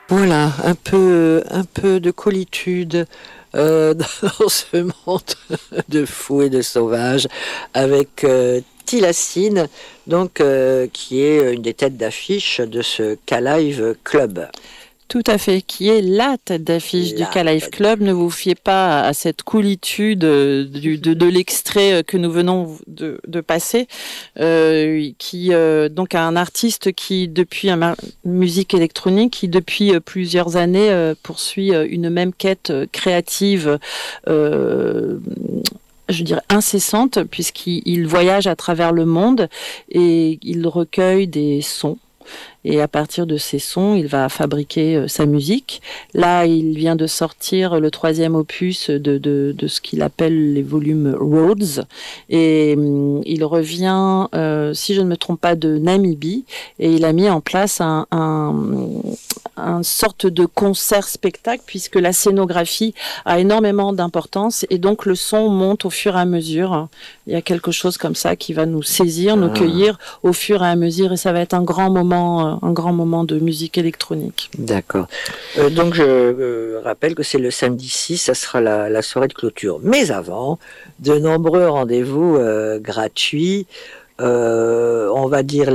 Voilà, un peu de coolitude dans ce monde de fous et de sauvages avec Tilacine, donc qui est une des têtes d'affiche de ce K-Live Club. Tout à fait, qui est la tête d'affiche du K-Live Club. Ne vous fiez pas à cette coolitude de l'extrait que nous venons de passer, qui donc a un artiste qui depuis musique électronique, qui depuis plusieurs années poursuit une même quête créative. Je dirais incessante, puisqu'il voyage à travers le monde et il recueille des sons. Et à partir de ces sons, il va fabriquer sa musique. Là, il vient de sortir le 3e opus de ce qu'il appelle les volumes Roads. Et il revient, si je ne me trompe pas, de Namibie. Et il a mis en place un sorte de concert-spectacle, puisque la scénographie a énormément d'importance. Et donc, le son monte au fur et à mesure. Il y a quelque chose comme ça qui va nous saisir, nous cueillir au fur et à mesure. Et ça va être un grand moment de musique électronique. D'accord. Donc je rappelle que c'est le samedi 6, ça sera la soirée de clôture. Mais avant, de nombreux rendez-vous gratuits, on va dire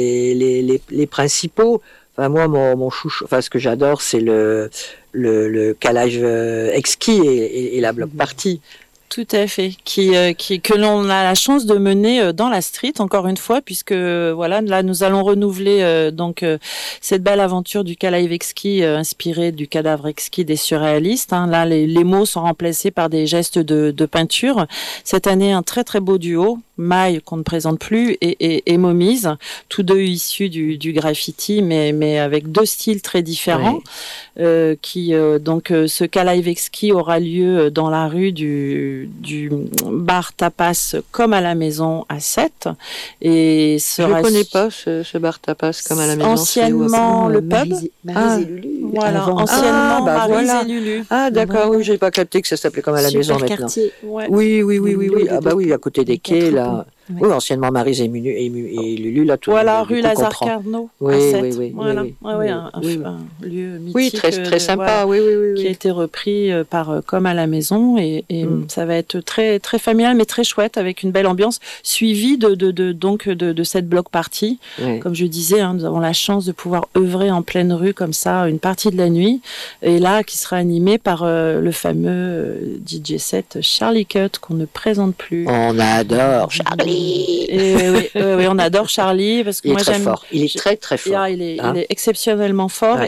les principaux. Enfin, moi, mon chouchou, enfin, ce que j'adore, c'est le K-Live Exquis et la block party. Tout à fait, que l'on a la chance de mener dans la street, encore une fois, puisque voilà, là nous allons renouveler cette belle aventure du K-Live Exquis inspiré du cadavre exquis des surréalistes. Hein. Là, les mots sont remplacés par des gestes de peinture. Cette année, un très très beau duo, Maï, qu'on ne présente plus, et Momise, tous deux issus du graffiti, mais avec deux styles très différents. Oui. Ce K-Live Exquis aura lieu dans la rue du bar tapas comme à la maison à 7 et je ne connais pas ce bar tapas comme à la maison. Anciennement le pub Maryse et Lulu. Voilà, anciennement Maryse et Lulu. Ah d'accord, oui, j'ai pas capté que ça s'appelait comme à la maison maintenant. Quartier. Ouais. Oui. Ah bah oui, à côté des quais là. Oui, anciennement Maryse et Lulu, là, tout voilà, rue Lazare Carnot, à 7. Oui. Voilà, un lieu mythique. Oui, très sympa, qui a été repris par Comme à la maison, et ça va être très, très familial, mais très chouette, avec une belle ambiance, suivie de cette block party. Oui. Comme je disais, nous avons la chance de pouvoir œuvrer en pleine rue, comme ça, une partie de la nuit, et là, qui sera animée par le fameux DJ set Charlie Cut, qu'on ne présente plus. On adore Charlie. Oui, on adore Charlie parce que moi j'aime. Fort. Il est très très fort. Il est exceptionnellement fort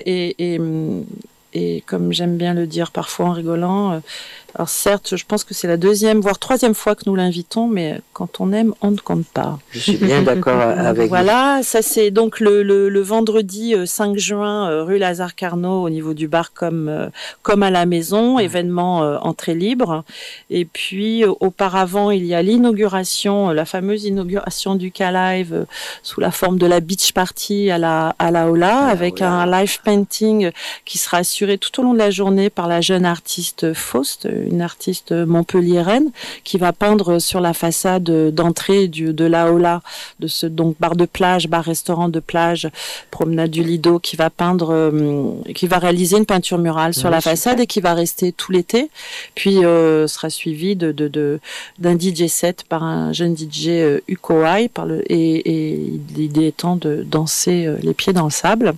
et comme j'aime bien le dire parfois en rigolant. Alors certes, je pense que c'est la 2e, voire 3e fois que nous l'invitons, mais quand on aime, on ne compte pas. Je suis bien d'accord avec vous. Voilà, ça c'est donc le vendredi 5 juin, rue Lazare Carnot, au niveau du bar comme à la maison, événement entrée libre. Et puis auparavant, il y a l'inauguration, la fameuse inauguration du K-Live sous la forme de la beach party à la Ola, avec un live painting qui sera assuré tout au long de la journée par la jeune artiste Faust, une artiste montpelliéraine qui va peindre sur la façade d'entrée de la Ola, de ce donc bar de plage, bar-restaurant de plage, promenade du Lido, qui va réaliser une peinture murale sur la façade et qui va rester tout l'été. Puis sera suivi d'un DJ set par un jeune DJ Ukoai, et l'idée étant de danser les pieds dans le sable.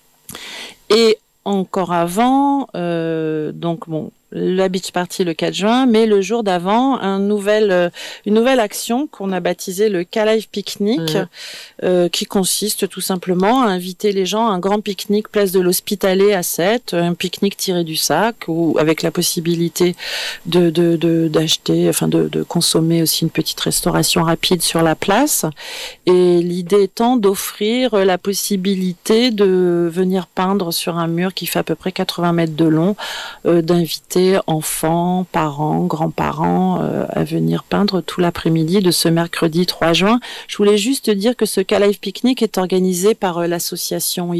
Et encore avant, la beach party le 4 juin, mais le jour d'avant, une nouvelle action qu'on a baptisée le K-Live Picnic, qui consiste tout simplement à inviter les gens à un grand pique-nique place de l'Hospitalet à 7, un pique-nique tiré du sac, ou avec la possibilité d'acheter, de consommer aussi une petite restauration rapide sur la place. Et l'idée étant d'offrir la possibilité de venir peindre sur un mur qui fait à peu près 80 mètres de long, d'inviter enfants, parents, grands-parents à venir peindre tout l'après-midi de ce mercredi 3 juin. Je voulais juste dire que ce K-Live Picnic est organisé par l'association YAP,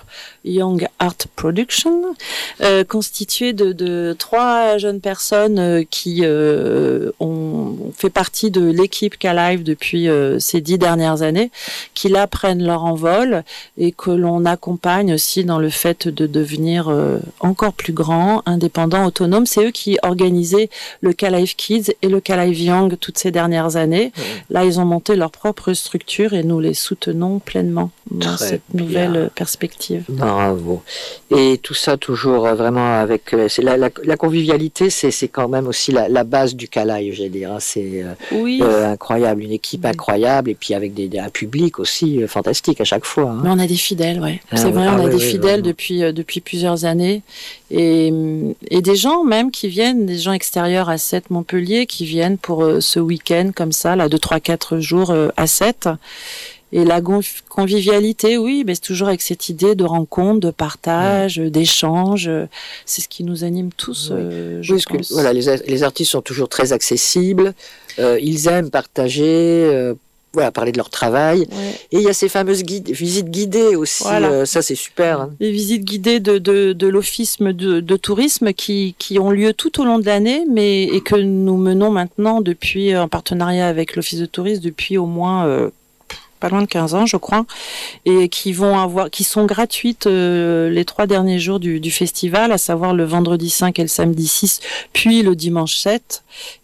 Young Art Production, constitué de 3 jeunes personnes qui ont fait partie de l'équipe K-Live depuis ces 10 dernières années, qui là prennent leur envol et que l'on accompagne aussi dans le fait de devenir encore plus grand, indépendant, autonome. C'est eux qui organisaient le K-Live Kids et le K-Live Young toutes ces dernières années. Là, ils ont monté leur propre structure et nous les soutenons pleinement dans cette nouvelle perspective. Bravo. Et tout ça toujours vraiment avec la convivialité, c'est quand même aussi la base du K-Live, je vais dire. C'est incroyable, une équipe incroyable et puis avec un public aussi fantastique à chaque fois. Hein. Mais on a des fidèles, ouais. C'est vrai, on a des fidèles depuis plusieurs années et des gens même qui viennent, des gens extérieurs à 7 Montpellier qui viennent pour ce week-end comme ça, là de 3-4 jours à 7. Et la convivialité, oui, mais c'est toujours avec cette idée de rencontre, de partage, d'échange. C'est ce qui nous anime tous, je pense. Voilà, les artistes sont toujours très accessibles. Ils aiment partager, parler de leur travail. Ouais. Et il y a ces fameuses visites guidées aussi. Voilà. Ça, c'est super. Hein. Les visites guidées de l'Office de tourisme qui ont lieu tout au long de l'année, et que nous menons maintenant depuis, en partenariat avec l'Office de tourisme, depuis au moins... pas loin de 15 ans, je crois, et qui sont gratuites les 3 derniers jours du festival, à savoir le vendredi 5 et le samedi 6, puis le dimanche 7.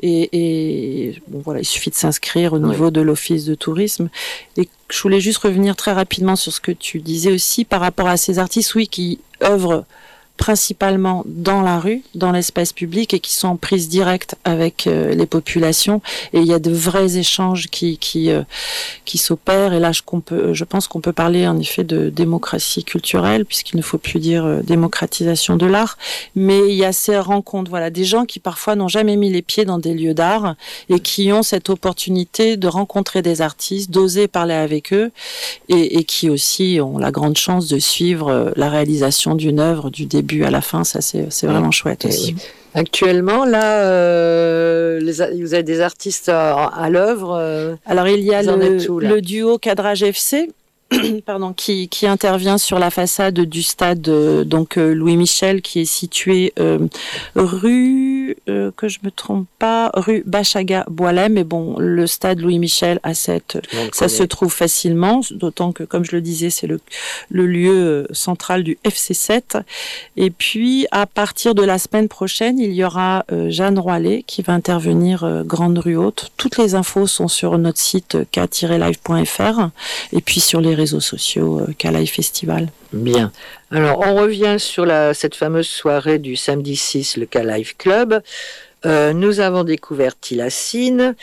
Et bon, voilà, il suffit de s'inscrire au niveau de l'Office de tourisme. Et je voulais juste revenir très rapidement sur ce que tu disais aussi par rapport à ces artistes, qui œuvrent principalement dans la rue, dans l'espace public et qui sont en prise directe avec les populations. Et il y a de vrais échanges qui s'opèrent. Et là, je pense qu'on peut parler en effet de démocratie culturelle, puisqu'il ne faut plus dire démocratisation de l'art. Mais il y a ces rencontres, des gens qui parfois n'ont jamais mis les pieds dans des lieux d'art et qui ont cette opportunité de rencontrer des artistes, d'oser parler avec eux et qui aussi ont la grande chance de suivre la réalisation d'une œuvre du début à la fin. Ça, c'est vraiment chouette aussi. Oui. Actuellement, là, vous avez des artistes à l'œuvre. Alors, il y a le duo Cadrage FC, qui intervient sur la façade du stade Louis Michel, qui est situé rue que je me trompe pas, rue Bachaga-Boilet, mais bon, le stade Louis Michel à 7, ça se trouve facilement, d'autant que, comme je le disais, c'est le lieu central du FC7. Et puis, à partir de la semaine prochaine, il y aura Jeanne Roilet qui va intervenir Grande Rue Haute. Toutes les infos sont sur notre site k-live.fr et puis sur les réseaux sociaux K-Live Festival. Bien. Alors, on revient sur cette fameuse soirée du samedi 6, le K-Live Club. Nous avons découvert Tilacine.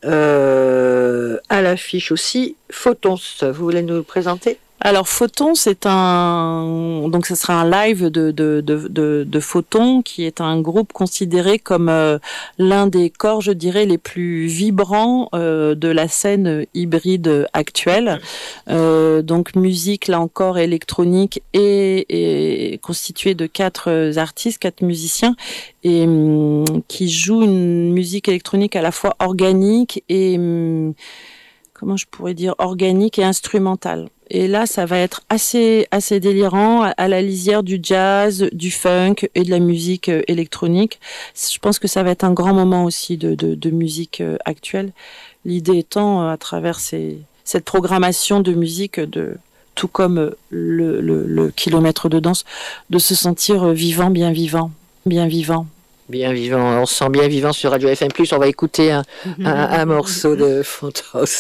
À l'affiche aussi, Photons. Vous voulez nous le présenter ? Alors Photon, ça sera un live de Photon, qui est un groupe considéré comme l'un des corps, je dirais, les plus vibrants de la scène hybride actuelle. Donc musique, là encore, électronique et constituée de 4 artistes, 4 musiciens, et qui jouent une musique électronique à la fois organique et organique et instrumentale. Et là, ça va être assez délirant, à la lisière du jazz, du funk et de la musique électronique. Je pense que ça va être un grand moment aussi de musique actuelle. L'idée étant, à travers cette programmation de musique, tout comme le kilomètre de danse, de se sentir vivant, bien vivant, bien vivant. Bien vivant, on se sent bien vivant sur Radio FM+. On va écouter un morceau de Photos.